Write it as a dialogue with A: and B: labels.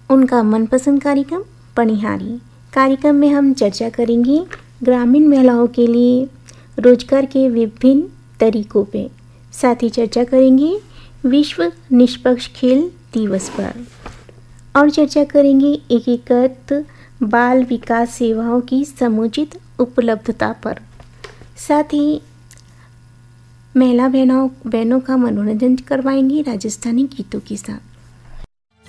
A: उनका मनपसंद कार्यक्रम पनिहारी। कार्यक्रम में हम चर्चा करेंगे ग्रामीण महिलाओं के लिए रोजगार के विभिन्न तरीकों पे। साथ ही चर्चा करेंगे विश्व निष्पक्ष खेल दिवस पर और चर्चा करेंगे एकीकृत बाल विकास सेवाओं की समुचित उपलब्धता पर। साथ ही महिला बहनों का मनोरंजन करवाएंगे राजस्थानी गीतों के साथ।